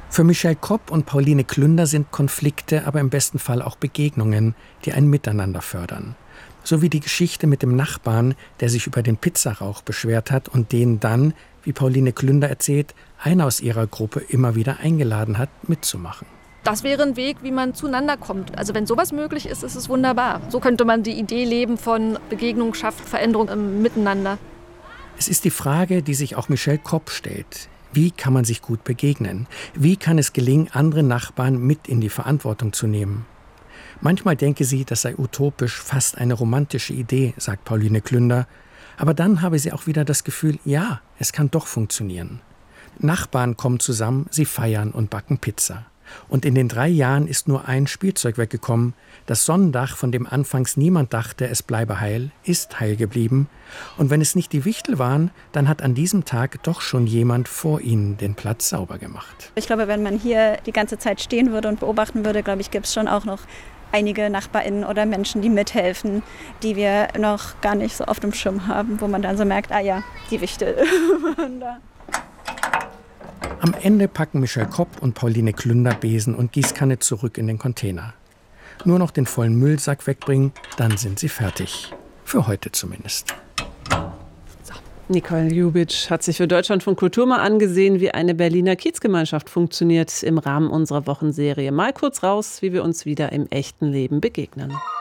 Für Michelle Kopp und Pauline Klünder sind Konflikte aber im besten Fall auch Begegnungen, die ein Miteinander fördern. So wie die Geschichte mit dem Nachbarn, der sich über den Pizzarauch beschwert hat und den dann, wie Pauline Klünder erzählt, einer aus ihrer Gruppe immer wieder eingeladen hat, mitzumachen. Das wäre ein Weg, wie man zueinander kommt. Also wenn sowas möglich ist, ist es wunderbar. So könnte man die Idee leben von Begegnung schafft Veränderung im Miteinander. Es ist die Frage, die sich auch Michelle Kopp stellt. Wie kann man sich gut begegnen? Wie kann es gelingen, andere Nachbarn mit in die Verantwortung zu nehmen? Manchmal denke sie, das sei utopisch, fast eine romantische Idee, sagt Pauline Klünder. Aber dann habe sie auch wieder das Gefühl, ja, es kann doch funktionieren. Nachbarn kommen zusammen, sie feiern und backen Pizza. Und in den 3 Jahren ist nur ein Spielzeug weggekommen. Das Sonnendach, von dem anfangs niemand dachte, es bleibe heil, ist heil geblieben. Und wenn es nicht die Wichtel waren, dann hat an diesem Tag doch schon jemand vor ihnen den Platz sauber gemacht. Ich glaube, wenn man hier die ganze Zeit stehen würde und beobachten würde, glaube ich, gibt es schon auch noch einige NachbarInnen oder Menschen, die mithelfen, die wir noch gar nicht so auf dem Schirm haben, wo man dann so merkt, ah ja, die Wichtel waren da. Am Ende packen Michelle Kopp und Pauline Klünder Besen und Gießkanne zurück in den Container. Nur noch den vollen Müllsack wegbringen, dann sind sie fertig. Für heute zumindest. Nicole Ljubitsch hat sich für Deutschlandfunk Kultur mal angesehen, wie eine Berliner Kiezgemeinschaft funktioniert im Rahmen unserer Wochenserie. Mal kurz raus, wie wir uns wieder im echten Leben begegnen.